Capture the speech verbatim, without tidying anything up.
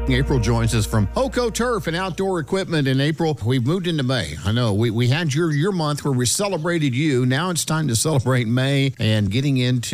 April joins us from Hoco Turf and Outdoor Equipment. In April, we've moved into May. I know we, we had your, your month where we celebrated you. Now it's time to celebrate May and getting into